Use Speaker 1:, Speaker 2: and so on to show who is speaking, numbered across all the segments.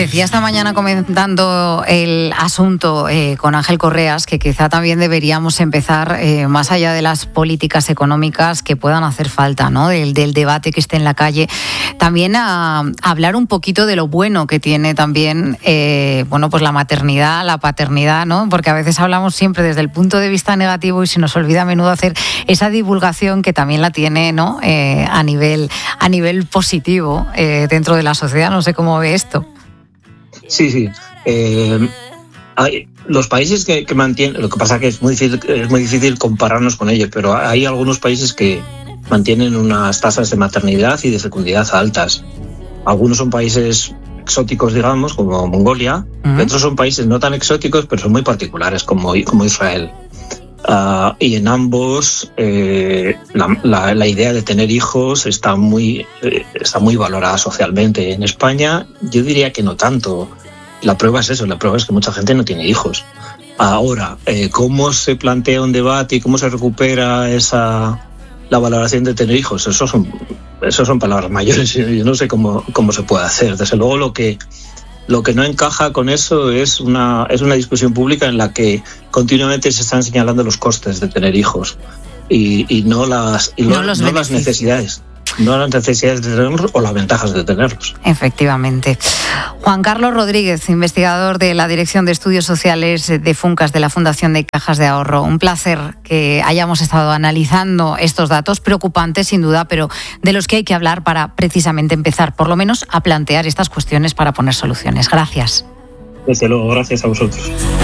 Speaker 1: decía esta mañana comentando el asunto con Ángel Correas, que quizá también deberíamos empezar, más allá de las políticas económicas que puedan hacer falta, ¿no? Del debate que esté en la calle, también a hablar un poquito de lo bueno que tiene también, pues la maternidad, la paternidad, ¿no? Porque a veces hablamos siempre desde el punto de vista negativo y se nos olvida a menudo hacer esa divulgación que también la tiene, ¿no? A nivel positivo dentro de la sociedad. No sé cómo ve esto.
Speaker 2: Sí. Hay los países que mantienen, lo que pasa que es muy difícil compararnos con ellos, pero hay algunos países que mantienen unas tasas de maternidad y de fecundidad altas. Algunos son países exóticos, digamos, como Mongolia, y otros son países no tan exóticos, pero son muy particulares, como Israel. Y en ambos la idea de tener hijos está muy valorada socialmente. En España yo diría que no tanto. La prueba es eso, la prueba es que mucha gente no tiene hijos. Ahora, ¿cómo se plantea un debate y cómo se recupera la valoración de tener hijos? Eso son palabras mayores. Yo no sé cómo se puede hacer. Desde luego lo que no encaja con eso es una discusión pública en la que continuamente se están señalando los costes de tener hijos y no las necesidades. No las necesidades de tenerlos o las ventajas de tenerlos.
Speaker 1: Efectivamente. Juan Carlos Rodríguez, investigador de la Dirección de Estudios Sociales de Funcas de la Fundación de Cajas de Ahorro. Un placer que hayamos estado analizando estos datos preocupantes, sin duda, pero de los que hay que hablar para precisamente empezar, por lo menos, a plantear estas cuestiones para poner soluciones. Gracias.
Speaker 2: Desde luego, gracias a vosotros.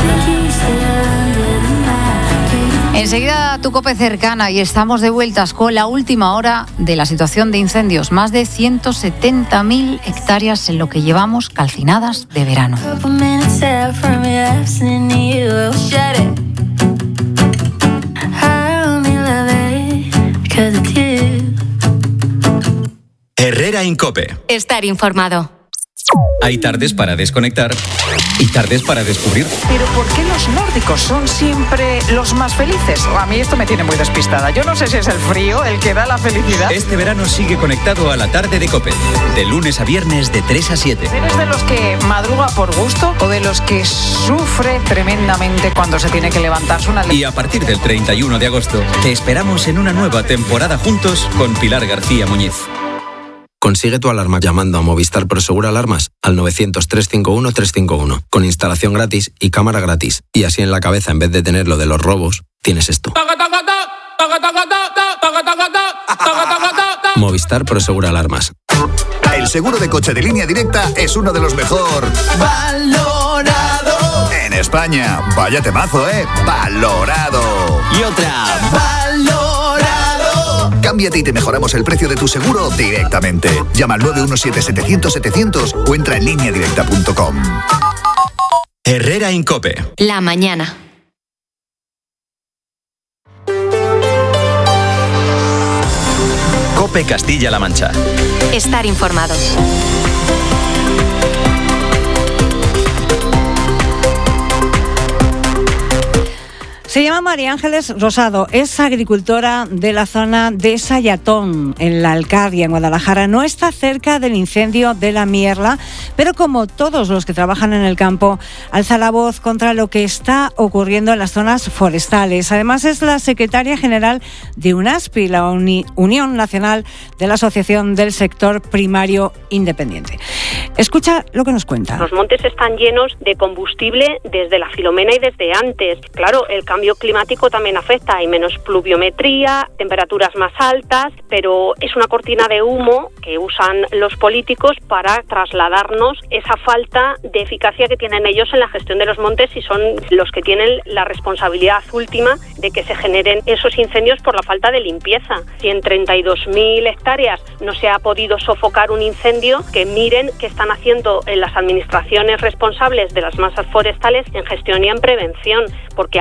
Speaker 1: Enseguida tu COPE cercana y estamos de vueltas con la última hora de la situación de incendios. Más de 170.000 hectáreas en lo que llevamos calcinadas de verano.
Speaker 3: Herrera en COPE.
Speaker 4: Estar informado.
Speaker 3: Hay tardes para desconectar y tardes para descubrir.
Speaker 5: Pero ¿por qué los nórdicos son siempre los más felices? A mí esto me tiene muy despistada. Yo no sé si es el frío el que da la felicidad.
Speaker 3: Este verano sigue conectado a la tarde de COPE, de lunes a viernes de 3 a 7.
Speaker 5: ¿Eres de los que madruga por gusto o de los que sufre tremendamente cuando se tiene que levantarse una...
Speaker 3: Y a partir del 31 de agosto te esperamos en una nueva temporada juntos con Pilar García Muñiz.
Speaker 6: Consigue tu alarma llamando a Movistar Prosegur Alarmas al 900-351-351, con instalación gratis y cámara gratis. Y así en la cabeza, en vez de tener lo de los robos, tienes esto. Movistar Prosegur Alarmas.
Speaker 7: El seguro de coche de Línea Directa es uno de los mejor valorado en España. Vaya temazo, valorado.
Speaker 3: Y otra,
Speaker 7: valorado. Cámbiate y te mejoramos el precio de tu seguro directamente. Llama al 917-700-700 o entra en lineadirecta.com.
Speaker 3: Herrera en COPE.
Speaker 4: La mañana.
Speaker 3: COPE Castilla-La Mancha.
Speaker 4: Estar informado.
Speaker 8: Se llama María Ángeles Rosado, es agricultora de la zona de Sayatón, en la Alcarria, en Guadalajara. No está cerca del incendio de la Mierla, pero como todos los que trabajan en el campo, alza la voz contra lo que está ocurriendo en las zonas forestales. Además, es la secretaria general de UNASPI, la Unión Nacional de la Asociación del Sector Primario Independiente. Escucha lo que nos cuenta.
Speaker 9: Los montes están llenos de combustible desde la Filomena y desde antes. Claro, el cambio climático también afecta, hay menos pluviometría, temperaturas más altas, pero es una cortina de humo que usan los políticos para trasladarnos esa falta de eficacia que tienen ellos en la gestión de los montes y son los que tienen la responsabilidad última de que se generen esos incendios por la falta de limpieza. Si en 32.000 hectáreas no se ha podido sofocar un incendio, que miren qué están haciendo en las administraciones responsables de las masas forestales en gestión y en prevención, porque algo está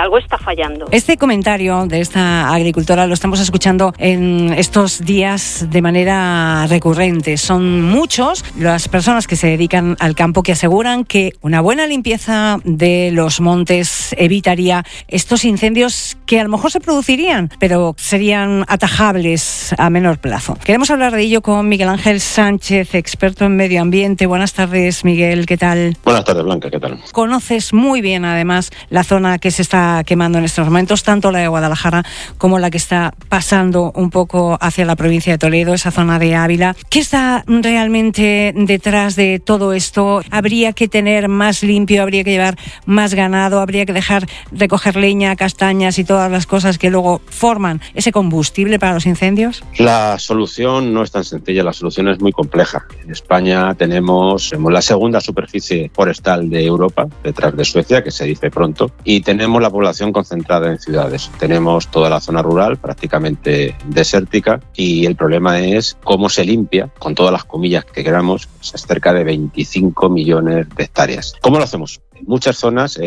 Speaker 9: fallando.
Speaker 8: Este comentario de esta agricultora lo estamos escuchando en estos días de manera recurrente. Son muchos las personas que se dedican al campo que aseguran que una buena limpieza de los montes evitaría estos incendios que a lo mejor se producirían, pero serían atajables a menor plazo. Queremos hablar de ello con Miguel Ángel Sánchez, experto en medio ambiente. Buenas tardes, Miguel, ¿qué tal?
Speaker 10: Buenas tardes, Blanca, ¿qué tal?
Speaker 8: Conoces muy bien, además, la zona que se está quemando en estos momentos, tanto la de Guadalajara como la que está pasando un poco hacia la provincia de Toledo, esa zona de Ávila. ¿Qué está realmente detrás de todo esto? ¿Habría que tener más limpio, habría que llevar más ganado, habría que dejar recoger leña, castañas y todas las cosas que luego forman ese combustible para los incendios?
Speaker 10: La solución no es tan sencilla, la solución es muy compleja. En España tenemos la segunda superficie forestal de Europa, detrás de Suecia, que se dice pronto, y tenemos la población concentrada en ciudades. Tenemos toda la zona rural prácticamente desértica y el problema es cómo se limpia, con todas las comillas que queramos, cerca de 25 millones de hectáreas. ¿Cómo lo hacemos? En muchas zonas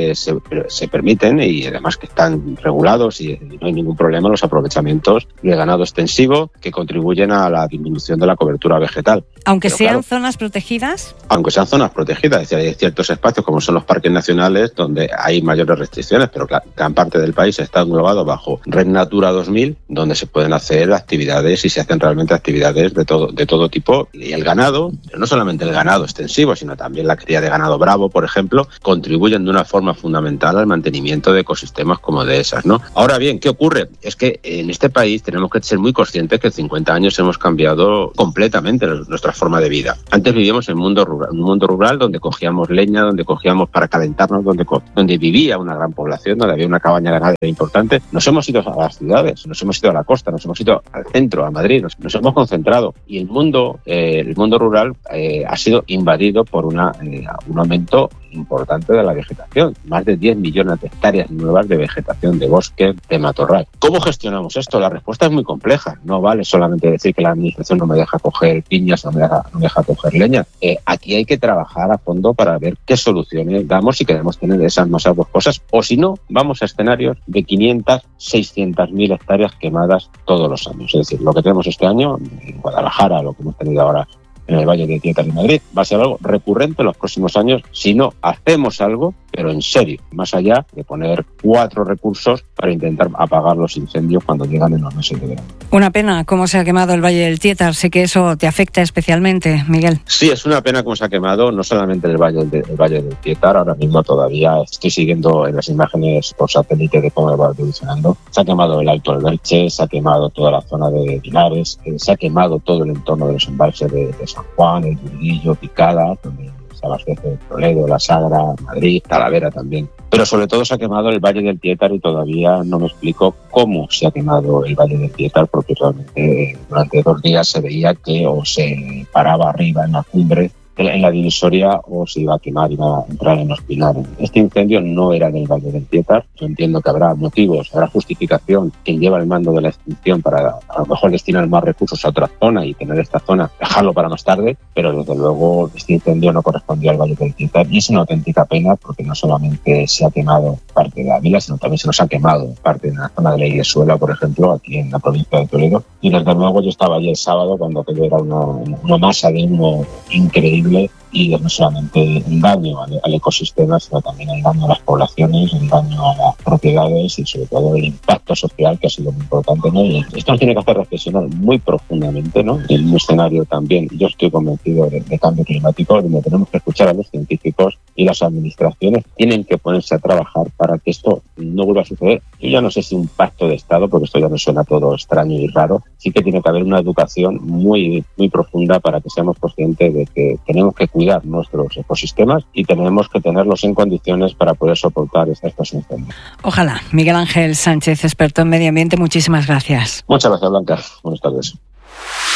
Speaker 10: se permiten, y además que están regulados y no hay ningún problema, los aprovechamientos de ganado extensivo que contribuyen a la disminución de la cobertura vegetal.
Speaker 8: Aunque sean zonas protegidas.
Speaker 10: Aunque sean zonas protegidas, es decir, hay ciertos espacios como son los parques nacionales donde hay mayores restricciones, pero gran parte del país está englobado bajo Red Natura 2000, donde se pueden hacer actividades y se hacen realmente actividades de todo tipo. Y el ganado, no solamente el ganado extensivo, sino también la cría de ganado bravo, por ejemplo, contribuyen de una forma fundamental al mantenimiento de ecosistemas como de esas, ¿no? Ahora bien, ¿qué ocurre? Es que en este país tenemos que ser muy conscientes que en 50 años hemos cambiado completamente nuestra forma de vida. Antes vivíamos en un mundo rural donde cogíamos leña, donde cogíamos para calentarnos, donde vivía una gran población, donde había una cabaña ganadera importante. Nos hemos ido a las ciudades, nos hemos ido a la costa, nos hemos ido al centro, a Madrid, nos hemos concentrado y el mundo rural ha sido invadido por un aumento importante de la vegetación, más de 10 millones de hectáreas nuevas de vegetación, de bosque, de matorral. ¿Cómo gestionamos esto? La respuesta es muy compleja. No vale solamente decir que la administración no me deja coger piñas, no me deja coger leña. Aquí hay que trabajar a fondo para ver qué soluciones damos si queremos tener esas masas boscosas, o si no, vamos a escenarios de 500, 600.000 hectáreas quemadas todos los años. Es decir, lo que tenemos este año en Guadalajara, lo que hemos tenido ahora en el Valle de Tietar y Madrid, va a ser algo recurrente en los próximos años si no hacemos algo, pero en serio, más allá de poner 4 recursos para intentar apagar los incendios cuando llegan en los meses de verano.
Speaker 8: Una pena cómo se ha quemado el Valle del Tietar. Sé que eso te afecta especialmente, Miguel.
Speaker 10: Sí, es una pena cómo se ha quemado, no solamente el Valle del Tietar. Ahora mismo todavía estoy siguiendo en las imágenes por satélite de cómo va evolucionando. Se ha quemado el Alto Alberche, se ha quemado toda la zona de Linares, se ha quemado todo el entorno de los embalses de San Juan, el Burguillo, Picada, donde se abastece Toledo, La Sagra, Madrid, Talavera también. Pero sobre todo se ha quemado el Valle del Tietar y todavía no me explico cómo se ha quemado el Valle del Tietar, porque realmente durante 2 días se veía que o se paraba arriba en la cumbre, en la divisoria, o se iba a quemar, iba a entrar en los pinares. Este incendio no era del Valle del Tietar. Yo entiendo que habrá motivos, habrá justificación. Quien lleva el mando de la extinción para a lo mejor destinar más recursos a otra zona y tener esta zona, dejarlo para más tarde, pero desde luego este incendio no correspondía al Valle del Tietar y es una auténtica pena porque no solamente se ha quemado parte de Ávila, sino también se nos ha quemado parte de la zona de la Iguesuela, por ejemplo, aquí en la provincia de Toledo. Y desde luego yo estaba allí el sábado cuando aquello era una masa de humo increíble, y no solamente el daño al ecosistema, sino también el daño a las poblaciones, el daño a las propiedades y sobre todo el impacto social, que ha sido muy importante, ¿no? Y esto nos tiene que hacer reflexionar muy profundamente, ¿no? En un escenario también, yo estoy convencido de cambio climático, donde tenemos que escuchar a los científicos y las administraciones tienen que ponerse a trabajar para que esto no vuelva a suceder. Yo ya no sé si un pacto de Estado, porque esto ya me suena todo extraño y raro, sí que tiene que haber una educación muy, muy profunda para que seamos conscientes de que tenemos que cuidar nuestros ecosistemas y tenemos que tenerlos en condiciones para poder soportar estos incendios.
Speaker 8: Ojalá. Miguel Ángel Sánchez, experto en medio ambiente, muchísimas gracias.
Speaker 10: Muchas gracias, Blanca. Buenas tardes.